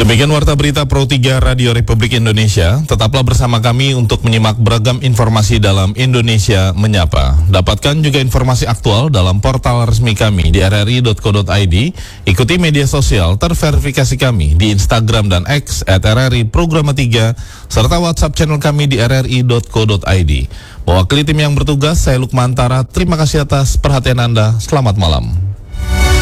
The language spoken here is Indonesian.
Demikian Warta Berita Pro 3 Radio Republik Indonesia. Tetaplah bersama kami untuk menyimak beragam informasi dalam Indonesia Menyapa. Dapatkan juga informasi aktual dalam portal resmi kami di rri.co.id. Ikuti media sosial terverifikasi kami di Instagram dan X @RRI Programa 3, serta WhatsApp channel kami di rri.co.id. Mewakili tim yang bertugas, saya Lukman Tara. Terima kasih atas perhatian Anda. Selamat malam.